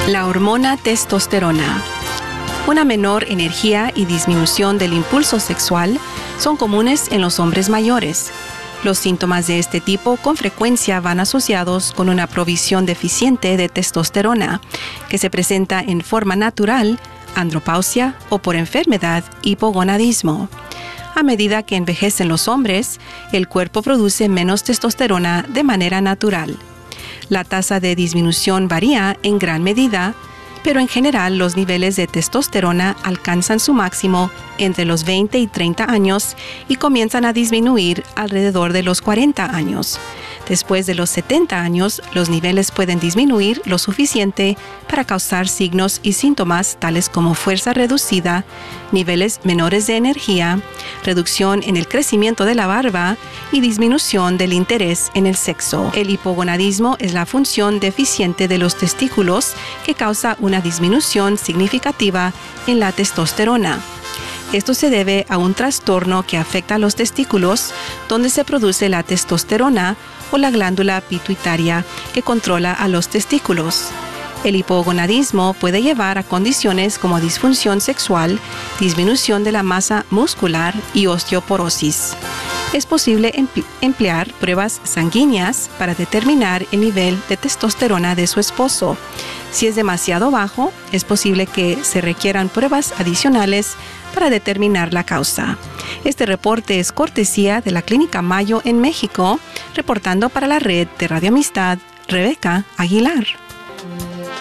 La hormona testosterona. Una menor energía y disminución del impulso sexual son comunes en los hombres mayores. Los síntomas de este tipo con frecuencia van asociados con una provisión deficiente de testosterona, que se presenta en forma natural, andropausia o por enfermedad, hipogonadismo. A medida que envejecen los hombres, el cuerpo produce menos testosterona de manera natural. La tasa de disminución varía en gran medida, pero en general los niveles de testosterona alcanzan su máximo entre los 20 y 30 años y comienzan a disminuir alrededor de los 40 años. Después de los 70 años, los niveles pueden disminuir lo suficiente para causar signos y síntomas tales como fuerza reducida, niveles menores de energía, reducción en el crecimiento de la barba y disminución del interés en el sexo. El hipogonadismo es la función deficiente de los testículos que causa una disminución significativa en la testosterona. Esto se debe a un trastorno que afecta a los testículos, donde se produce la testosterona o la glándula pituitaria que controla a los testículos. El hipogonadismo puede llevar a condiciones como disfunción sexual, disminución de la masa muscular y osteoporosis. Es posible emplear pruebas sanguíneas para determinar el nivel de testosterona de su esposo. Si es demasiado bajo, es posible que se requieran pruebas adicionales para determinar la causa. Este reporte es cortesía de la Clínica Mayo en México, reportando para la red de Radio Amistad, Rebeca Aguilar.